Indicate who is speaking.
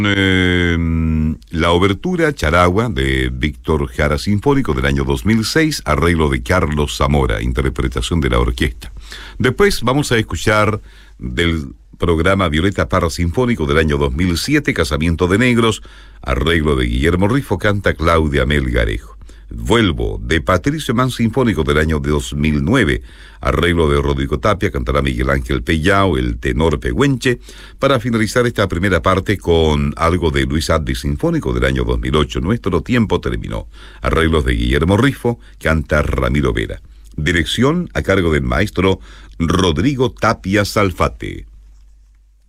Speaker 1: La obertura Charagua de Víctor Jara Sinfónico del año 2006, arreglo de Carlos Zamora, interpretación de la orquesta. Después vamos a escuchar del programa Violeta Parra Sinfónico del año 2007, Casamiento de Negros, arreglo de Guillermo Rifo, canta Claudia Melgarejo. Vuelvo, de Patricio Mann Sinfónico del año 2009, arreglo de Rodrigo Tapia, cantará Miguel Ángel Pellao, el tenor Pehuenche, para finalizar esta primera parte con algo de Luis Addi Sinfónico del año 2008. Nuestro tiempo terminó. Arreglos de Guillermo Rifo, canta Ramiro Vera. Dirección a cargo del maestro Rodrigo Tapia Salfate.